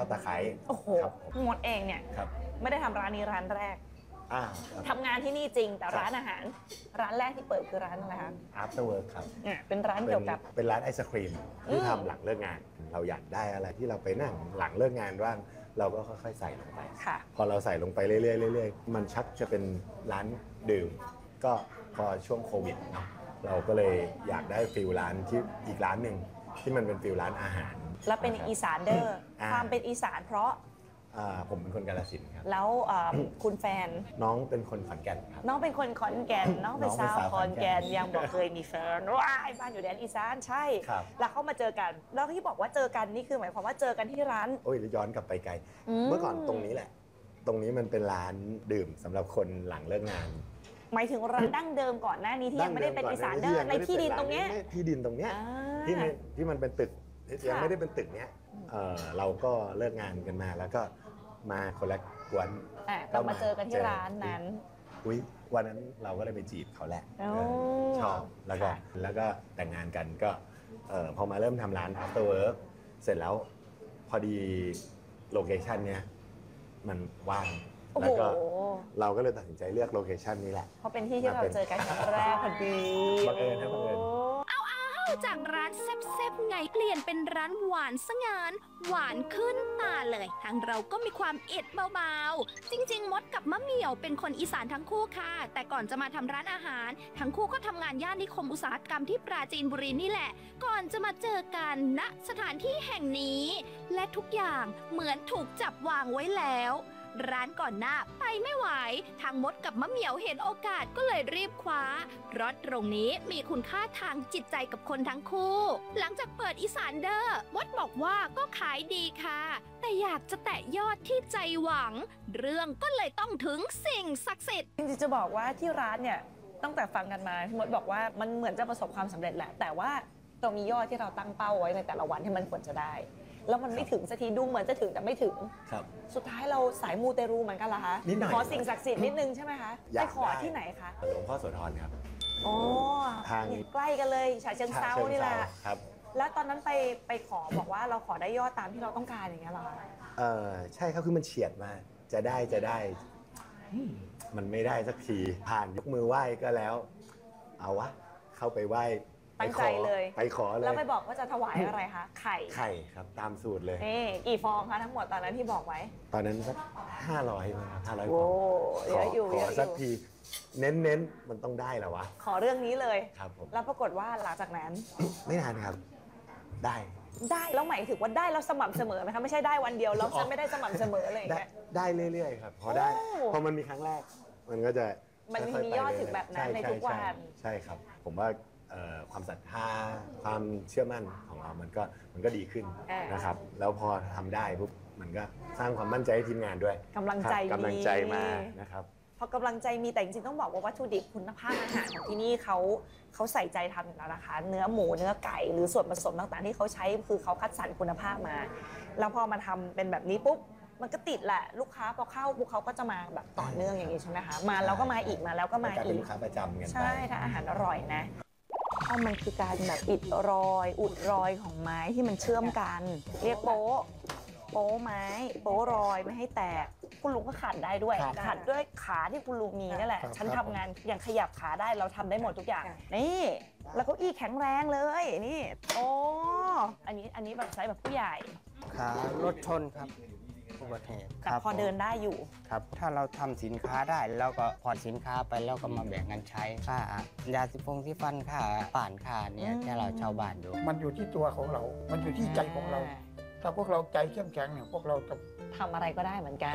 าวตะไคร้โอ้โหมดเองเนี่ยไม่ได้ทำร้านนี้ร้านแรกทำงานที่นี่จริงแต่ร้านอาหารร้านแรกที่เปิดคือร้านอะไรคะ After Work ครับเป็นร้านเกี่ยวกับเป็นร้านไอศครีมที่ทำหลังเลิกงานเราอยากได้อะไรที่เราไปนั่งหลังเลิกงานว่างเราก็ค่อยๆใส่ลงไปพอเราใส่ลงไปเรื่อยๆมันชักจะเป็นร้านดื่มก็พอช่วงโควิดเนาะเราก็เลยอยากได้ฟิลร้านที่อีกร้านหนึ่งที่มันเป็นฟิลร้านอาหารแล้วเป็นอีสานเด้อความเป็นอีสานเพราะผมเป็นคนกาฬสินธุ์ครับแล้วคุณแฟนน้องเป็นคนขอนแก่นครับน้องเป็นคนขอนแก่นน้องเป็นสาวขอนแก่นยังบอกเคยมีแฟนว้ายบ้านอยู่แดนอีสานใช่แล้วเขามาเจอกันแล้วที่บอกว่าเจอกันนี่คือหมายความว่าเจอกันที่ร้านโอ้ยย้อนกลับไปไกลเมื่อก่อนตรงนี้แหละตรงนี้มันเป็นร้านดื่มสำหรับคนหลังเลิกงานหมายถึงร้านดั้งเดิมก่อนหน้านี้ที่ยังไม่ได้เป็นอีสานเดิมในที่ดินตรงนี้ที่ดินตรงเนี้ยที่มันเป็นตึกยังไม่ได้เป็นตึกเนี้ยเราก็เลิกงานกันมาแล้วก็มาคนละกวนก็มาเจอกันที่ร้านนั้นวันนั้นเราก็เลยไปจีบเขาแหละชอบแล้วก็แต่งงานกันก็พอมาเริ่มทำร้าน After Work เสร็จแล้วพอดีโลเคชันเนี้ยมันว่างแล้วก็เราก็เลยตัดสินใจเลือกโลเคชันนี้แหละเพราะเป็นที่ที่เราเจอกันครั้งแรกพอดีบังเอิญนะบังเอิญจากร้านแซ่บๆไงเปลี่ยนเป็นร้านหวานซะงั้นหวานขึ้นตาเลยทางเราก็มีความเอ็ดเบาๆจริงๆมดกับมะเหมี่ยวเป็นคนอีสานทั้งคู่ค่ะแต่ก่อนจะมาทำร้านอาหารทั้งคู่ก็ทำงานย่านนิคมอุตสาหกรรมที่ปราจีนบุรีนี่แหละก่อนจะมาเจอกันณสถานที่แห่งนี้และทุกอย่างเหมือนถูกจับวางไว้แล้วร้านก่อนหน้าไปไม่ไหวทางมดกับมะเหมี่ยวเห็นโอกาสก็เลยรีบคว้าเพราะตรงนี้มีคุณค่าทางจิตใจกับคนทั้งคู่หลังจากเปิดอีสานเดอร์มดบอกว่าก็ขายดีค่ะแต่อยากจะแตะยอดที่ใจหวังเรื่องก็เลยต้องถึงสิ่งศักดิ์สิทธิ์จริงๆจะบอกว่าที่ร้านเนี่ยตั้งแต่ฟังกันมาพี่มดบอกว่ามันเหมือนจะประสบความสำเร็จแหละแต่ว่าเรามียอดที่เราตั้งเป้าไว้ในแต่ละวันที่มันควรจะได้แล้วมันไม่ถึงสักทีดูเหมือนจะถึงแต่ไม่ถึงสุดท้ายเราสายมูเตรูเหมือนกันเหรอคะขอสิ่งศักดิ์สิทธิ์นิดนึงใช่ไหมคะไปขอที่ไหนคะหลวงพ่อโสธรครับโอ้ทางใกล้กันเลยฉะเชิงเทรานี่แหละครับแล้วตอนนั้นไปขอบอกว่าเราขอได้ยอดตามที่เราต้องการอย่างเงี้ยเหรอคะใช่ครับคือมันเฉียดมาจะได้มันไม่ได้สักทีผ่านยกมือไหว้ก็แล้วเอาวะเข้าไปไหว้ตั้งใจเลยไปขอเลยแล้วไปบอกว่าจะถวายอะไรคะไข่ครับตามสูตรเลยนี่กี่ฟองคะทั้งหมดตอนนั้นที่บอกไว้ตอนนั้นสัก500มั้งครับ500 ฟองเยอะอยู่ขอสักทีเน้นมันต้องได้แล้ววะขอเรื่องนี้เลยครับผมแล้วปรากฏว่าหลังจากนั้นไม่นานครับได้แล้วหมายถึงว่าได้แล้วสม่ำเสมอไหมคะไม่ใช่ได้วันเดียวแล้วฉันไม่ได้สม่ำเสมออะไรอย่างเงี้ยได้เรื่อยๆครับพอมันมีครั้งแรกมันก็จะมันมียอดถึงแบบนั้นในทุกวันใช่ครับผมว่าความศรัทธาความเชื่อมั่นของเรามันก็ดีขึ้นนะครับแล้วพอทำได้ปุ๊บมันก็สร้างความมั่นใจให้ทีมงานด้วยกำลังใจมานะครับพอกำลังใจมีแต่จริงๆต้องบอกว่าวัตถุดิบคุณภาพอาหารของที่นี่เขาใส่ใจทำอยู่แล้วนะคะเนื้อหมูเนื้อไก่หรือส่วนผสมต่างๆที่เขาใช้คือเขาคัดสรรคุณภาพมาแล้วพอมาทำเป็นแบบนี้ปุ๊บมันก็ติดแหละลูกค้าพอเข้าพวกเขาก็จะมาแบบต่อเนื่องอย่างนี้ใช่ไหมคะมาแล้วก็มาอีกมาแล้วก็มาอีกลูกค้าประจำกันใช่ถ้าอาหารอร่อยนะมันคือการแบบอุดรอยของไม้ที่มันเชื่อมกันเรียกโป๊ไม้โป๊รอยไม่ให้แตกคุณลุงก็ขัดได้ด้วยขัดด้วยขาที่คุณลุงมีนั่นแหละฉันทำงานอย่างขยับขาได้เราทำได้หมดทุกอย่างนี่แล้วก็แข็งแรงเลยนี่โอ้อันนี้แบบใช้แบบผู้ใหญ่ขารถชนครับอุบัติเหตุแต่พอเดินได้อยู่ครับถ้าเราทำสินค้าได้แล้วก็ผ่อนสินค้าไปแล้วก็มาแบ่งกันใช้ค่ายาสีฟันค่าป่านค่าเนี่ยที่เราชาวบ้านอยู่มันอยู่ที่ตัวของเรามันอยู่ที่ใจของเราถ้าพวกเราใจเข้มแข็งเนี่ยพวกเราจะทำอะไรก็ได้เหมือนกัน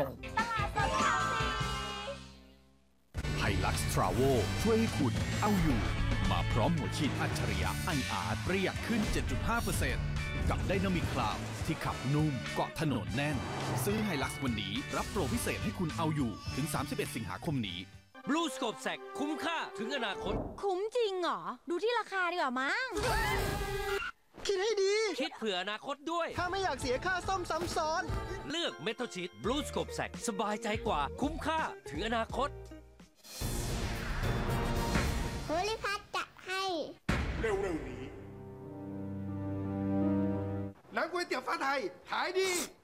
ไฮลักซ์ทราเวลช่วยให้คุณเอาอยู่มาพร้อมหัวฉีดอัจฉริยะIRประหยัดขึ้น 7.5% กับไดนามิกคลาวด์ที่ขับนุ่มเกาะถนนแน่นซื้อไฮลักซ์วันนี้รับโปรพิเศษให้คุณเอาอยู่ถึง31สิงหาคมนี้บลูสโคปแซกคุ้มค่าถึงอนาคตคุ้มจริงเหรอดูที่ราคาดีกว่ามั้งคิดให้ดีคิดเผื่ออนาคตด้วยถ้าไม่อยากเสียค่าซ่อมซ้ำซ้อนเลือกเมทัลชีทบลูสโคปแซกสบายใจกว่าคุ้มค่าถึงอนาคตโพลิพัทจะให้เร็วๆนี้ร้านก๋วยเตี๋ยวฟ้าไทยขายดี